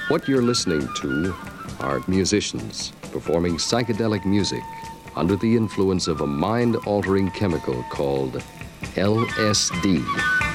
What you're listening to are musicians performing psychedelic music under the influence of a mind-altering chemical called LSD.